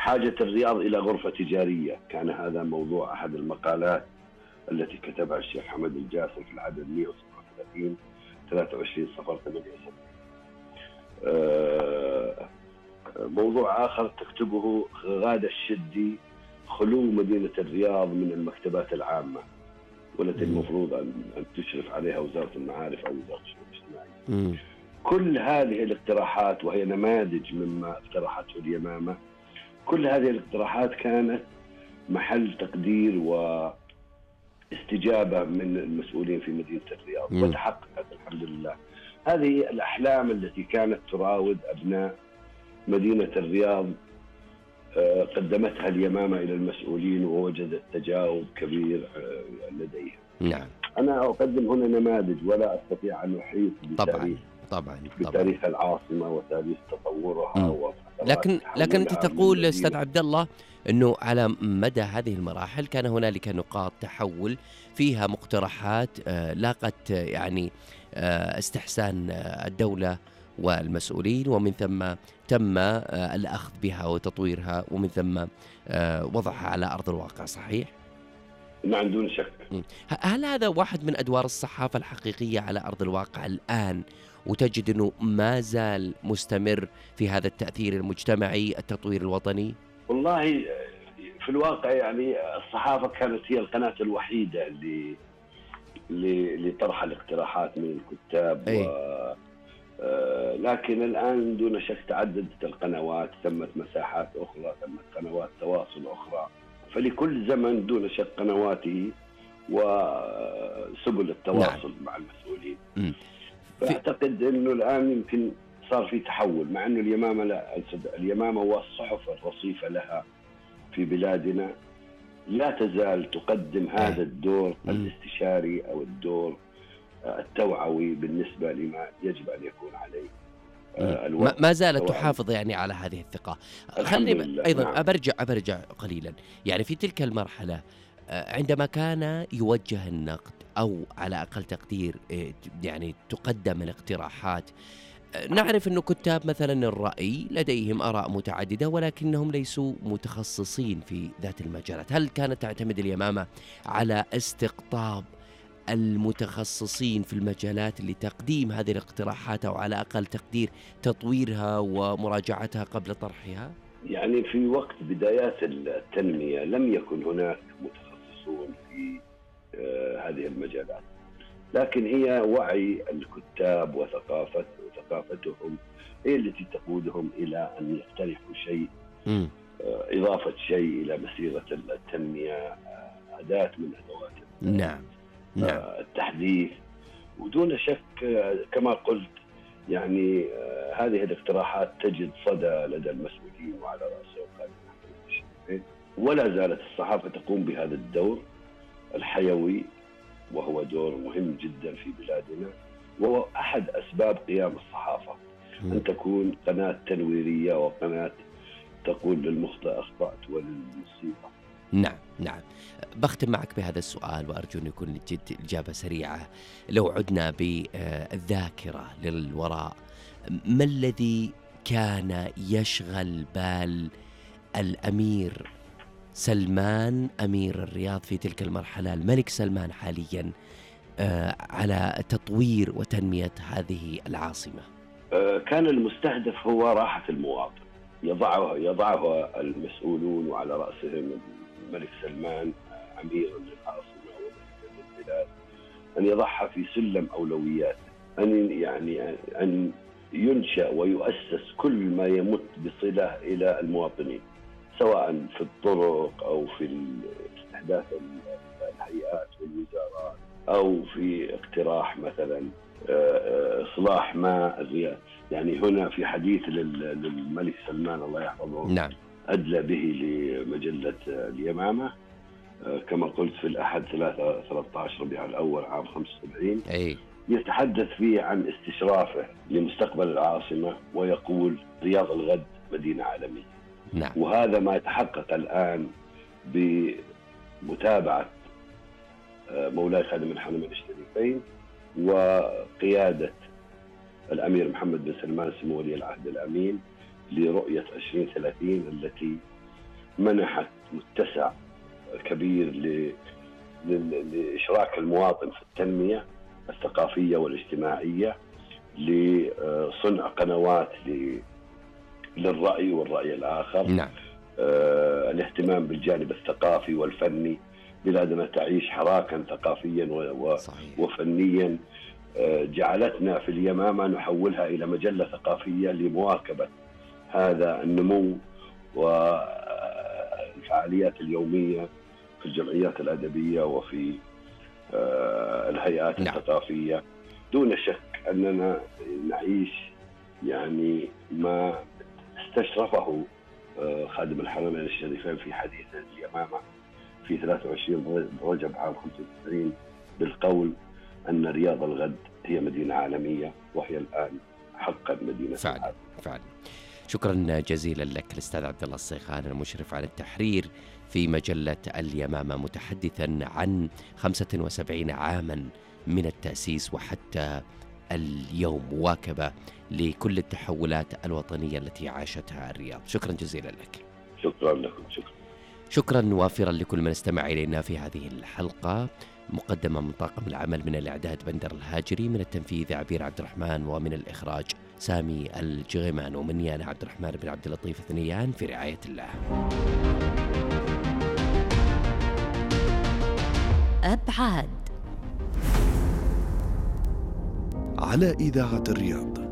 حاجة الرياض إلى غرفة تجارية، كان هذا موضوع أحد المقالات التي كتبها الشيخ حمد الجاسر في العدد 137 23 صفر 78. موضوع آخر تكتبه غادة الشدي: خلو مدينة الرياض من المكتبات العامة والتي المفروض أن تشرف عليها وزارة المعارف أو وزارة الشؤون الاجتماعية. كل هذه الاقتراحات، وهي نماذج مما اقترحته اليمامة، كل هذه الاقتراحات كانت محل تقدير واستجابة من المسؤولين في مدينة الرياض وتحققت الحمد لله. هذه الأحلام التي كانت تراود أبناء مدينة الرياض قدمتها اليمامة إلى المسؤولين ووجدت تجاوب كبير لديهم. نعم. أنا أقدم هنا نماذج ولا أستطيع أن أحيط بتاريخ العاصمة وتاريخ تطورها لكن أنت تقول أستاذ عبد الله أنه على مدى هذه المراحل كان هنالك نقاط تحول فيها مقترحات لاقت يعني استحسان الدولة والمسؤولين، ومن ثم تم الأخذ بها وتطويرها، ومن ثم وضعها على أرض الواقع. صحيح؟ نعم دون شك. هل هذا واحد من أدوار الصحافة الحقيقية على أرض الواقع الآن، وتجد أنه ما زال مستمر في هذا التأثير المجتمعي التطوير الوطني؟ والله في الواقع يعني الصحافة كانت هي القناة الوحيدة لطرح الاقتراحات من الكتاب لكن الآن دون شك تعددت القنوات، ثمت مساحات أخرى، ثمت قنوات تواصل أخرى، فلكل زمن دون شك قنواته وسبل التواصل مع المسؤولين. فأعتقد أنه الآن يمكن صار في تحول، مع أنه اليمامة اليمامة والصحف الرصيفة لها في بلادنا لا تزال تقدم هذا الدور الاستشاري أو الدور التوعوي بالنسبة لما يجب أن يكون عليه الوقت. ما زالت تحافظ يعني على هذه الثقة. خليني أيضا نعم. أبرجع قليلا، يعني في تلك المرحلة عندما كان يوجه النقد أو على أقل تقدير يعني تقدم الاقتراحات، نعرف أنه كتاب مثلا الرأي لديهم آراء متعددة ولكنهم ليسوا متخصصين في ذات المجالات. هل كانت تعتمد اليمامة على استقطاب المتخصصين في المجالات لتقديم هذه الاقتراحات، أو على أقل تقدير تطويرها ومراجعتها قبل طرحها؟ يعني في وقت بدايات التنمية لم يكن هناك متخصصون في هذه المجالات، لكن هي وعي الكتاب وثقافتهم هي التي تقودهم إلى أن يقترحوا شيء، إضافة شيء إلى مسيرة التنمية، أداة من أدوات نعم. التحديث. ودون شك كما قلت يعني هذه الاقتراحات تجد صدى لدى المسؤولين وعلى رأسهم قائد محمد الشريفين، ولا زالت الصحافة تقوم بهذا الدور الحيوي، وهو دور مهم جدا في بلادنا، وهو أحد أسباب قيام الصحافة أن تكون قناة تنويرية وقناة تقول للمخطئ أخطأت وللمصيبة. نعم. بختم معك بهذا السؤال وأرجو أن يكون جد إجابة سريعة. لو عدنا بالذاكرة للوراء، ما الذي كان يشغل بال الأمير سلمان أمير الرياض في تلك المرحلة، الملك سلمان حاليا، على تطوير وتنمية هذه العاصمة؟ كان المستهدف هو راحة المواطن، يضعها المسؤولون وعلى رأسهم الملك سلمان أمير للعاصمة وملك للبلاد، أن يضعها في سلم أولوياته، أن ينشأ ويؤسس كل ما يمت بصلة إلى المواطنين، سواء في الطرق أو في استحداث الهيئات والوزارات أو في اقتراح مثلا إصلاح ماء الرياض. يعني هنا في حديث للملك سلمان الله يحفظه، نعم، أدلى به لمجلة اليمامة كما قلت في الأحد 13 ربيع الأول عام 75. يتحدث فيه عن استشرافه لمستقبل العاصمة ويقول رياض الغد مدينة عالمية. نعم. وهذا ما يتحقق الآن بمتابعة مولاي خادم الحرمين الشريفين وقيادة الأمير محمد بن سلمان سمو ولي العهد الأمين لرؤية 2030 التي منحت متسع كبير لإشراك المواطن في التنمية الثقافية والاجتماعية، لصنع قنوات للرأي والرأي الآخر. نعم. الاهتمام بالجانب الثقافي والفني. بلادنا تعيش حراكا ثقافيا وفنيا جعلتنا في اليمامة نحولها إلى مجلة ثقافية لمواكبة هذا النمو والفعاليات اليومية في الجمعيات الأدبية وفي الهيئات الثقافية. دون شك أننا نعيش يعني ما استشرفه خادم الحرمين الشريفين في حديث اليمامة في 23 رجب عام 95 بالقول أن رياض الغد هي مدينة عالمية، وهي الآن حقا مدينة فعلا. شكرا جزيلا لك الأستاذ عبد الله الصيخان، المشرف على التحرير في مجلة اليمامة، متحدثا عن 75 عاما من التأسيس وحتى اليوم، مواكبة لكل التحولات الوطنية التي عاشتها الرياض. شكرا جزيلا لك. شكرا لكم. شكرا وافرا لكل من استمع إلينا في هذه الحلقة، مقدمة من طاقم العمل، من الإعداد بندر الهاجري، من التنفيذ عبير عبد الرحمن، ومن الإخراج سامي الجغيمان، ومني أنا عبد الرحمن بن عبد اللطيف الثنيان، في رعاية الله. أبعاد على إذاعة الرياض.